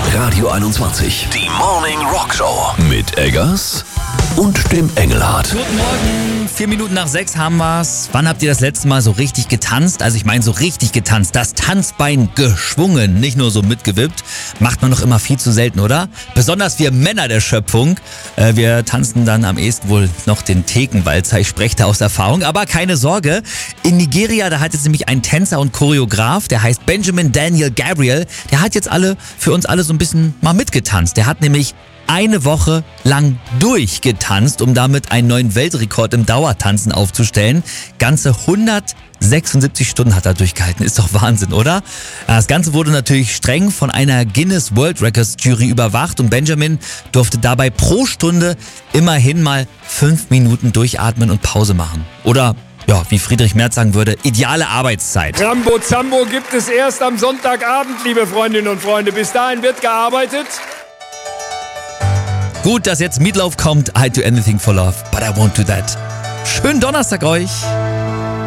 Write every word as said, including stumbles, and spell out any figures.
Radio einundzwanzig. Die Morning Rock Show. Mit Eggers und dem Engelhardt. Guten Morgen, vier Minuten nach sechs haben wir's. Wann habt ihr das letzte Mal so richtig getanzt? Also ich meine so richtig getanzt, das Tanzbein geschwungen, nicht nur so mitgewippt. Macht man doch immer viel zu selten, oder? Besonders wir Männer der Schöpfung. Äh, wir tanzen dann am ehesten wohl noch den Thekenwalzer. Ich spreche da aus Erfahrung, aber keine Sorge. In Nigeria, da hat jetzt nämlich ein Tänzer und Choreograf, der heißt Benjamin Daniel Gabriel. Der hat jetzt alle, für uns alle so ein bisschen mal mitgetanzt. Der hat nämlich eine Woche lang durchgetanzt, um damit einen neuen Weltrekord im Dauertanzen aufzustellen. Ganze hundertsechsundsiebzig Stunden hat er durchgehalten. Ist doch Wahnsinn, oder? Das Ganze wurde natürlich streng von einer Guinness World Records Jury überwacht und Benjamin durfte dabei pro Stunde immerhin mal fünf Minuten durchatmen und Pause machen. Oder, ja, wie Friedrich Merz sagen würde, ideale Arbeitszeit. Rambo Zambo gibt es erst am Sonntagabend, liebe Freundinnen und Freunde. Bis dahin wird gearbeitet. Gut, dass jetzt Meatloaf kommt. I'd do anything for love, but I won't do that. Schönen Donnerstag euch.